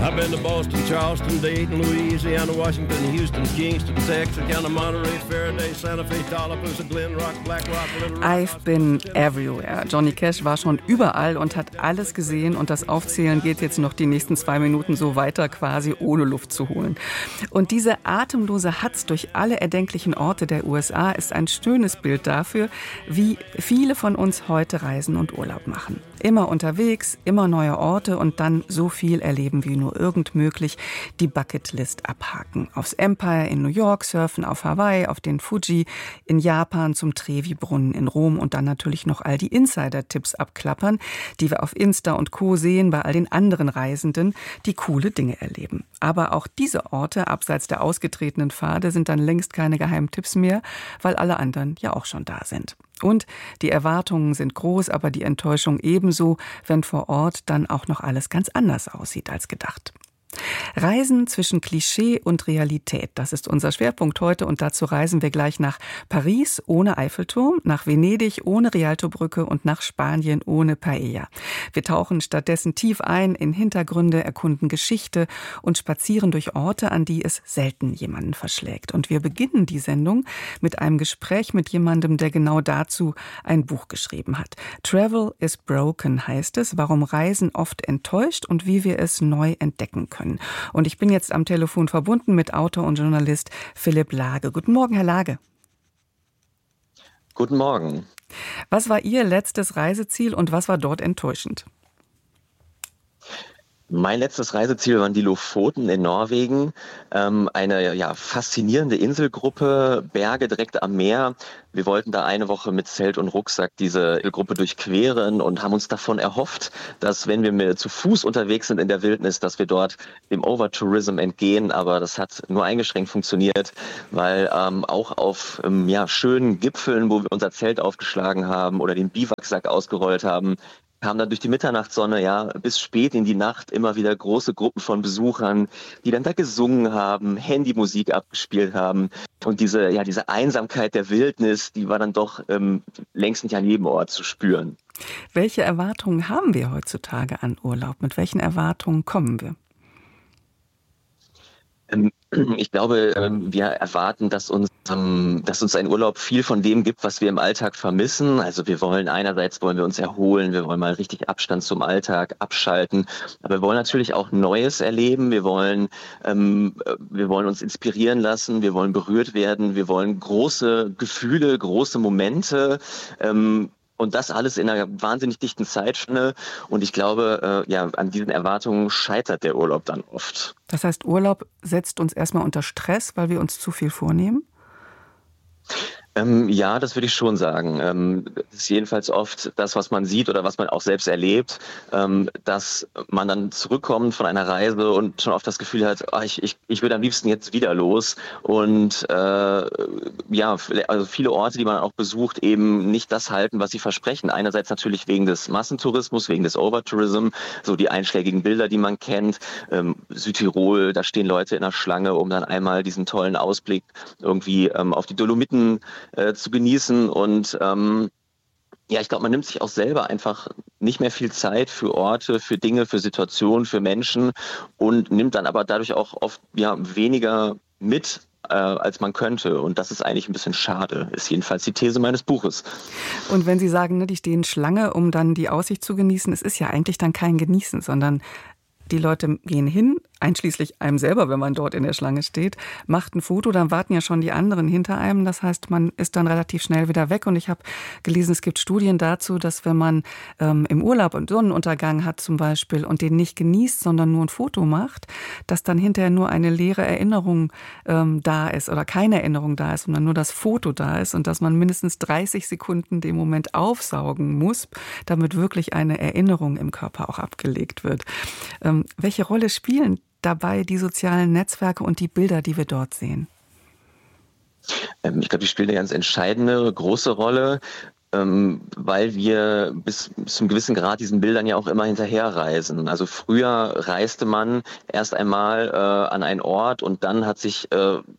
I've been to Boston, Charleston, Dayton, Louisiana, Washington, Houston, Kingston, Texarkana, Monterey, Faraday, Santa Fe, Tallapoosa, Glen Rock, Black Rock, Little Rock. I've been everywhere. Johnny Cash war schon überall und hat alles gesehen und das Aufzählen geht jetzt noch die nächsten 2 Minuten so weiter, quasi ohne Luft zu holen. Und diese atemlose Hatz durch alle erdenklichen Orte der USA ist ein schönes Bild dafür, wie viele von uns heute reisen und Urlaub machen. Immer unterwegs, immer neue Orte und dann so viel erleben wie nur irgend möglich, die Bucketlist abhaken. Aufs Empire in New York, surfen auf Hawaii, auf den Fuji, in Japan zum Trevi-Brunnen in Rom und dann natürlich noch all die Insider-Tipps abklappern, die wir auf Insta und Co. sehen bei all den anderen Reisenden, die coole Dinge erleben. Aber auch diese Orte, abseits der ausgetretenen Pfade, sind dann längst keine Geheimtipps mehr, weil alle anderen ja auch schon da sind. Und die Erwartungen sind groß, aber die Enttäuschung ebenso, wenn vor Ort dann auch noch alles ganz anders aussieht als gedacht. Reisen zwischen Klischee und Realität, das ist unser Schwerpunkt heute und dazu reisen wir gleich nach Paris ohne Eiffelturm, nach Venedig ohne Rialtobrücke und nach Spanien ohne Paella. Wir tauchen stattdessen tief ein in Hintergründe, erkunden Geschichte und spazieren durch Orte, an die es selten jemanden verschlägt. Und wir beginnen die Sendung mit einem Gespräch mit jemandem, der genau dazu ein Buch geschrieben hat. Travel is Broken heißt es, warum Reisen oft enttäuscht und wie wir es neu entdecken können. Und ich bin jetzt am Telefon verbunden mit Autor und Journalist Philipp Lage. Guten Morgen, Herr Lage. Guten Morgen. Was war Ihr letztes Reiseziel und was war dort enttäuschend? Mein letztes Reiseziel waren die Lofoten in Norwegen, eine faszinierende Inselgruppe, Berge direkt am Meer. Wir wollten da eine Woche mit Zelt und Rucksack diese Gruppe durchqueren und haben uns davon erhofft, dass wenn wir zu Fuß unterwegs sind in der Wildnis, dass wir dort dem Overtourism entgehen. Aber das hat nur eingeschränkt funktioniert, weil auch auf schönen Gipfeln, wo wir unser Zelt aufgeschlagen haben oder den Biwaksack ausgerollt haben, kamen dann durch die Mitternachtssonne, bis spät in die Nacht immer wieder große Gruppen von Besuchern, die dann da gesungen haben, Handymusik abgespielt haben. Und diese Einsamkeit der Wildnis, die war dann doch längst nicht an jedem Ort zu spüren. Welche Erwartungen haben wir heutzutage an Urlaub? Mit welchen Erwartungen kommen wir? Ich glaube, wir erwarten, dass uns ein Urlaub viel von dem gibt, was wir im Alltag vermissen. Also einerseits wollen wir uns erholen, wir wollen mal richtig Abstand zum Alltag abschalten, aber wir wollen natürlich auch Neues erleben. Wir wollen uns inspirieren lassen, wir wollen berührt werden, wir wollen große Gefühle, große Momente. Und das alles in einer wahnsinnig dichten Zeitspanne. Und ich glaube, an diesen Erwartungen scheitert der Urlaub dann oft. Das heißt, Urlaub setzt uns erstmal unter Stress, weil wir uns zu viel vornehmen? Das würde ich schon sagen. Das ist jedenfalls oft das, was man sieht oder was man auch selbst erlebt, dass man dann zurückkommt von einer Reise und schon oft das Gefühl hat, ich würde am liebsten jetzt wieder los. Und also viele Orte, die man auch besucht, eben nicht das halten, was sie versprechen. Einerseits natürlich wegen des Massentourismus, wegen des Overtourism, so die einschlägigen Bilder, die man kennt. Südtirol, da stehen Leute in der Schlange, um dann einmal diesen tollen Ausblick irgendwie auf die Dolomiten zu genießen und ich glaube, man nimmt sich auch selber einfach nicht mehr viel Zeit für Orte, für Dinge, für Situationen, für Menschen und nimmt dann aber dadurch auch oft weniger mit, als man könnte. Und das ist eigentlich ein bisschen schade, ist jedenfalls die These meines Buches. Und wenn Sie sagen, die stehen Schlange, um dann die Aussicht zu genießen, es ist ja eigentlich dann kein Genießen, sondern die Leute gehen hin, einschließlich einem selber, wenn man dort in der Schlange steht, macht ein Foto, dann warten ja schon die anderen hinter einem. Das heißt, man ist dann relativ schnell wieder weg. Und ich habe gelesen, es gibt Studien dazu, dass wenn man im Urlaub einen Sonnenuntergang hat zum Beispiel und den nicht genießt, sondern nur ein Foto macht, dass dann hinterher nur eine leere Erinnerung da ist oder keine Erinnerung da ist, sondern nur das Foto da ist und dass man mindestens 30 Sekunden den Moment aufsaugen muss, damit wirklich eine Erinnerung im Körper auch abgelegt wird. Welche Rolle spielen dabei die sozialen Netzwerke und die Bilder, die wir dort sehen? Ich glaube, die spielen eine ganz entscheidende, große Rolle, weil wir bis zu einem gewissen Grad diesen Bildern ja auch immer hinterherreisen. Also früher reiste man erst einmal an einen Ort und dann hat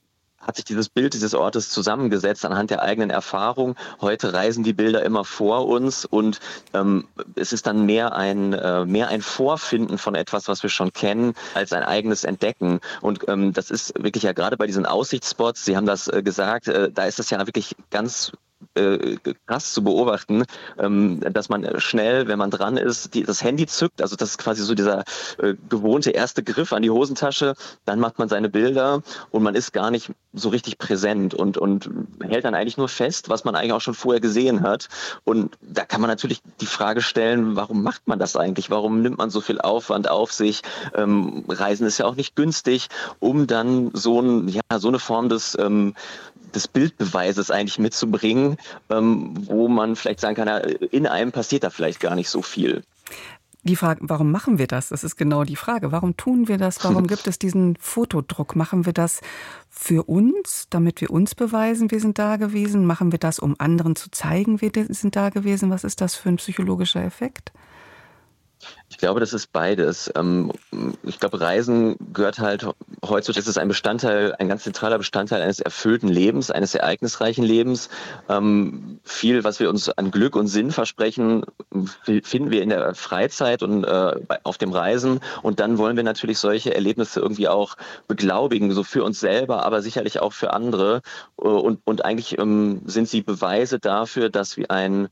hat sich dieses Bild dieses Ortes zusammengesetzt anhand der eigenen Erfahrung. Heute reisen die Bilder immer vor uns und es ist dann mehr ein Vorfinden von etwas, was wir schon kennen, als ein eigenes Entdecken. Und das ist wirklich ja gerade bei diesen Aussichtsspots, Sie haben das gesagt, da ist das ja wirklich ganz krass zu beobachten, dass man schnell, wenn man dran ist, das Handy zückt. Also das ist quasi so dieser gewohnte erste Griff an die Hosentasche. Dann macht man seine Bilder und man ist gar nicht so richtig präsent und hält dann eigentlich nur fest, was man eigentlich auch schon vorher gesehen hat. Und da kann man natürlich die Frage stellen, warum macht man das eigentlich? Warum nimmt man so viel Aufwand auf sich? Reisen ist ja auch nicht günstig, um dann so eine Form des Bildbeweises eigentlich mitzubringen, wo man vielleicht sagen kann, in einem passiert da vielleicht gar nicht so viel. Die Frage, warum machen wir das? Das ist genau die Frage. Warum tun wir das? Warum gibt es diesen Fotodruck? Machen wir das für uns, damit wir uns beweisen, wir sind da gewesen? Machen wir das, um anderen zu zeigen, wir sind da gewesen? Was ist das für ein psychologischer Effekt? Ich glaube, das ist beides. Ich glaube, Reisen gehört halt heutzutage, ist es ein ganz zentraler Bestandteil eines erfüllten Lebens, eines ereignisreichen Lebens. Viel, was wir uns an Glück und Sinn versprechen, finden wir in der Freizeit und auf dem Reisen. Und dann wollen wir natürlich solche Erlebnisse irgendwie auch beglaubigen, so für uns selber, aber sicherlich auch für andere. Und eigentlich sind sie Beweise dafür, dass wir ein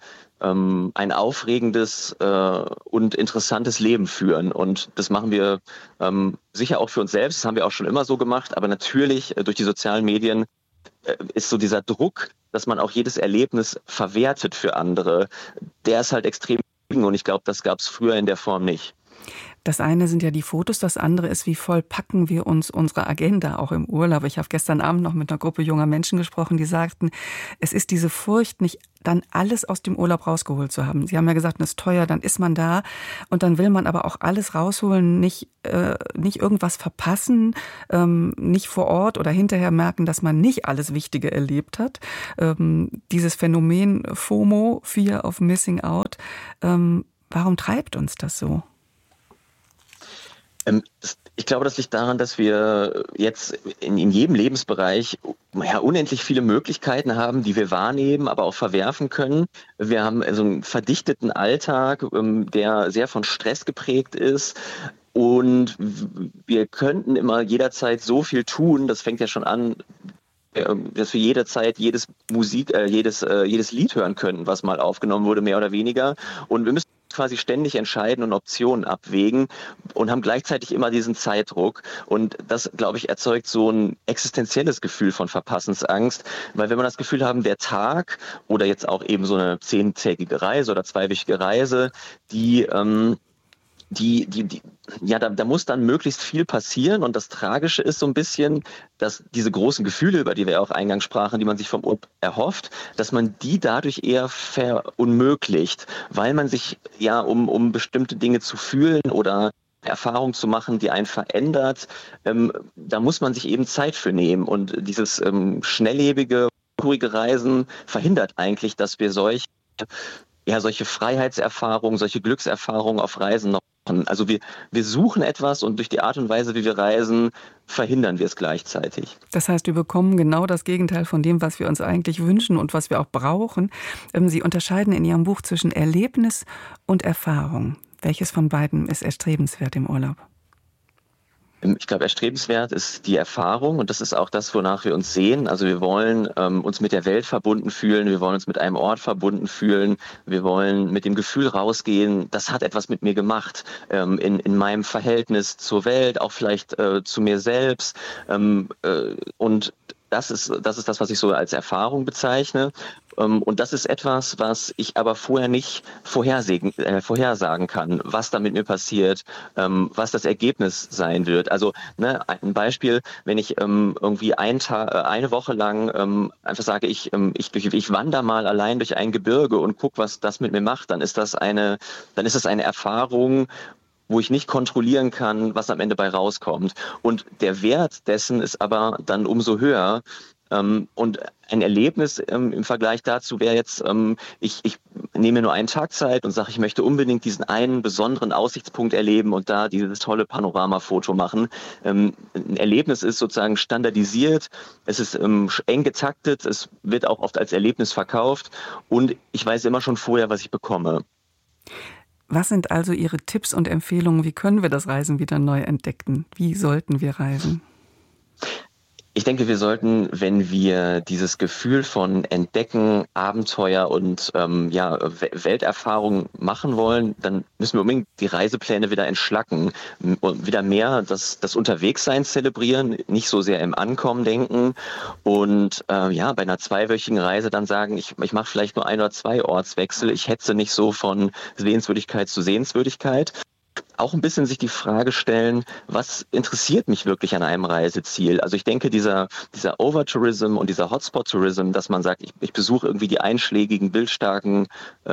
aufregendes und interessantes Leben führen. Und das machen wir sicher auch für uns selbst. Das haben wir auch schon immer so gemacht. Aber natürlich durch die sozialen Medien ist so dieser Druck, dass man auch jedes Erlebnis verwertet für andere, der ist halt extrem. Und ich glaube, das gab es früher in der Form nicht. Das eine sind ja die Fotos, das andere ist, wie voll packen wir uns unsere Agenda auch im Urlaub. Ich habe gestern Abend noch mit einer Gruppe junger Menschen gesprochen, die sagten, es ist diese Furcht, nicht dann alles aus dem Urlaub rausgeholt zu haben. Sie haben ja gesagt, das ist teuer, dann ist man da und dann will man aber auch alles rausholen, nicht irgendwas verpassen, nicht vor Ort oder hinterher merken, dass man nicht alles Wichtige erlebt hat. Dieses Phänomen FOMO, Fear of Missing Out, warum treibt uns das so? Ich glaube, das liegt daran, dass wir jetzt in jedem Lebensbereich unendlich viele Möglichkeiten haben, die wir wahrnehmen, aber auch verwerfen können. Wir haben also einen verdichteten Alltag, der sehr von Stress geprägt ist. Und wir könnten immer jederzeit so viel tun, das fängt ja schon an, dass wir jederzeit jedes Lied hören könnten, was mal aufgenommen wurde, mehr oder weniger. Und wir müssen quasi ständig entscheiden und Optionen abwägen und haben gleichzeitig immer diesen Zeitdruck. Und das, glaube ich, erzeugt so ein existenzielles Gefühl von Verpassensangst, weil wenn man das Gefühl haben, der Tag oder jetzt auch eben so eine 10-tägige Reise oder 2-wöchige Reise, da muss dann möglichst viel passieren und das Tragische ist so ein bisschen, dass diese großen Gefühle, über die wir auch eingangs sprachen, die man sich vom Urlaub erhofft, dass man die dadurch eher verunmöglicht, weil man sich um bestimmte Dinge zu fühlen oder Erfahrungen zu machen, die einen verändert, da muss man sich eben Zeit für nehmen und dieses schnelllebige, unruhige Reisen verhindert eigentlich, dass wir solche Freiheitserfahrungen, solche Glückserfahrungen auf Reisen noch machen. Also wir suchen etwas und durch die Art und Weise, wie wir reisen, verhindern wir es gleichzeitig. Das heißt, wir bekommen genau das Gegenteil von dem, was wir uns eigentlich wünschen und was wir auch brauchen. Sie unterscheiden in Ihrem Buch zwischen Erlebnis und Erfahrung. Welches von beiden ist erstrebenswert im Urlaub? Ich glaube, erstrebenswert ist die Erfahrung und das ist auch das, wonach wir uns sehen. Also wir wollen uns mit der Welt verbunden fühlen, wir wollen uns mit einem Ort verbunden fühlen, wir wollen mit dem Gefühl rausgehen, das hat etwas mit mir gemacht, in meinem Verhältnis zur Welt, auch vielleicht zu mir selbst. Und das ist das, was ich so als Erfahrung bezeichne. Und das ist etwas, was ich aber vorher nicht vorhersagen kann, was da mit mir passiert, was das Ergebnis sein wird. Also ein Beispiel, wenn ich irgendwie eine Woche lang einfach sage, ich wandere mal allein durch ein Gebirge und gucke, was das mit mir macht, dann ist das eine Erfahrung, wo ich nicht kontrollieren kann, was am Ende bei rauskommt. Und der Wert dessen ist aber dann umso höher, Und ein Erlebnis im Vergleich dazu wäre jetzt, ich nehme nur einen Tag Zeit und sage, ich möchte unbedingt diesen einen besonderen Aussichtspunkt erleben und da dieses tolle Panoramafoto machen. Ein Erlebnis ist sozusagen standardisiert, es ist eng getaktet, es wird auch oft als Erlebnis verkauft und ich weiß immer schon vorher, was ich bekomme. Was sind also Ihre Tipps und Empfehlungen? Wie können wir das Reisen wieder neu entdecken? Wie sollten wir reisen? Ich denke, wir sollten, wenn wir dieses Gefühl von Entdecken, Abenteuer und Welterfahrung machen wollen, dann müssen wir unbedingt die Reisepläne wieder entschlacken und wieder mehr das Unterwegssein zelebrieren, nicht so sehr im Ankommen denken und bei einer 2-wöchigen Reise dann sagen, ich mache vielleicht nur 1 oder 2 Ortswechsel, ich hetze nicht so von Sehenswürdigkeit zu Sehenswürdigkeit. Auch ein bisschen sich die Frage stellen, was interessiert mich wirklich an einem Reiseziel? Also ich denke, dieser Overtourism und dieser Hotspot-Tourism, dass man sagt, ich besuche irgendwie die einschlägigen, bildstarken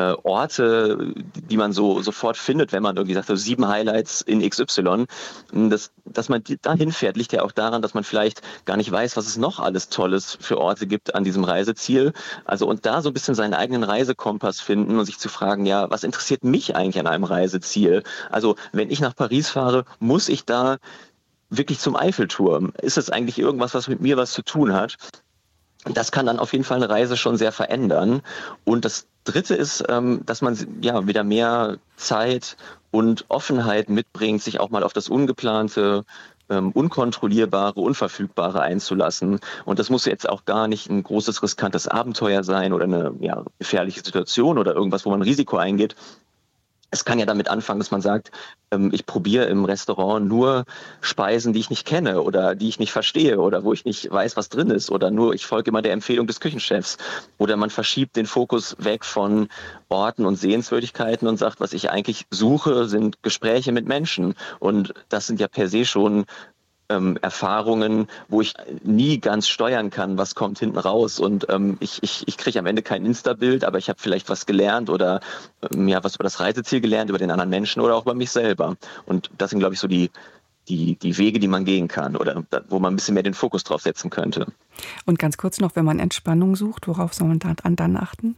Orte, die man so sofort findet, wenn man irgendwie sagt, so 7 Highlights in XY, dass man dahin fährt, liegt ja auch daran, dass man vielleicht gar nicht weiß, was es noch alles Tolles für Orte gibt an diesem Reiseziel. Also und da so ein bisschen seinen eigenen Reisekompass finden und sich zu fragen, ja, was interessiert mich eigentlich an einem Reiseziel? Also wenn ich nach Paris fahre, muss ich da wirklich zum Eiffelturm? Ist es eigentlich irgendwas, was mit mir was zu tun hat? Das kann dann auf jeden Fall eine Reise schon sehr verändern. Und das Dritte ist, dass man wieder mehr Zeit und Offenheit mitbringt, sich auch mal auf das Ungeplante, Unkontrollierbare, Unverfügbare einzulassen. Und das muss jetzt auch gar nicht ein großes, riskantes Abenteuer sein oder eine gefährliche Situation oder irgendwas, wo man Risiko eingeht. Es kann ja damit anfangen, dass man sagt, ich probiere im Restaurant nur Speisen, die ich nicht kenne oder die ich nicht verstehe oder wo ich nicht weiß, was drin ist oder nur ich folge immer der Empfehlung des Küchenchefs. Oder man verschiebt den Fokus weg von Orten und Sehenswürdigkeiten und sagt, was ich eigentlich suche, sind Gespräche mit Menschen. Und das sind ja per se schon Erfahrungen, wo ich nie ganz steuern kann, was kommt hinten raus. Und ich kriege am Ende kein Insta-Bild, aber ich habe vielleicht was gelernt oder was über das Reiseziel gelernt, über den anderen Menschen oder auch über mich selber. Und das sind, glaube ich, so die Wege, die man gehen kann oder wo man ein bisschen mehr den Fokus drauf setzen könnte. Und ganz kurz noch, wenn man Entspannung sucht, worauf soll man dann achten?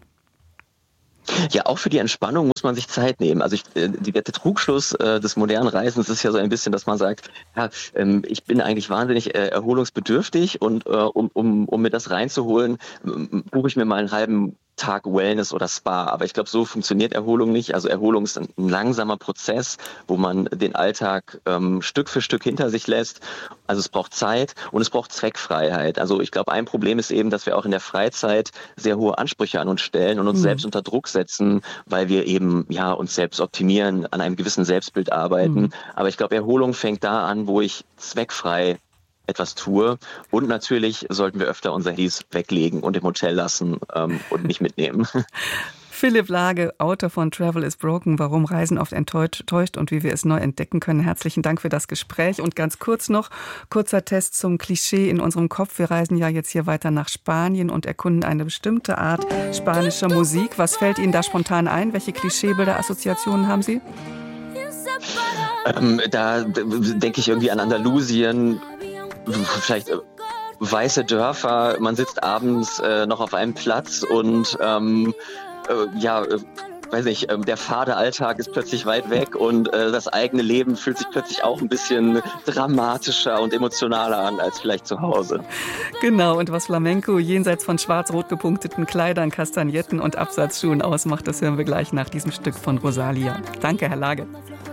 Ja, auch für die Entspannung muss man sich Zeit nehmen. Also der Trugschluss des modernen Reisens ist ja so ein bisschen, dass man sagt, ich bin eigentlich wahnsinnig erholungsbedürftig und um mir das reinzuholen, buche ich mir mal einen halben Tag Wellness oder Spa. Aber ich glaube, so funktioniert Erholung nicht. Also Erholung ist ein langsamer Prozess, wo man den Alltag Stück für Stück hinter sich lässt. Also es braucht Zeit und es braucht Zweckfreiheit. Also ich glaube, ein Problem ist eben, dass wir auch in der Freizeit sehr hohe Ansprüche an uns stellen und uns selbst unter Druck setzen, weil wir eben uns selbst optimieren, an einem gewissen Selbstbild arbeiten. Aber ich glaube, Erholung fängt da an, wo ich zweckfrei etwas tue. Und natürlich sollten wir öfter unser Handys weglegen und im Hotel lassen und nicht mitnehmen. Philipp Lage, Autor von Travel is Broken, warum Reisen oft enttäuscht und wie wir es neu entdecken können. Herzlichen Dank für das Gespräch. Und ganz kurz noch, kurzer Test zum Klischee in unserem Kopf. Wir reisen ja jetzt hier weiter nach Spanien und erkunden eine bestimmte Art spanischer Musik. Was fällt Ihnen da spontan ein? Welche Klischeebilder, Assoziationen haben Sie? Da denke ich irgendwie an Andalusien, vielleicht weiße Dörfer, man sitzt abends noch auf einem Platz und weiß nicht, der fade Alltag ist plötzlich weit weg und das eigene Leben fühlt sich plötzlich auch ein bisschen dramatischer und emotionaler an als vielleicht zu Hause. Genau, und was Flamenco jenseits von schwarz-rot gepunkteten Kleidern, Kastagnetten und Absatzschuhen ausmacht, das hören wir gleich nach diesem Stück von Rosalia. Danke, Herr Lage.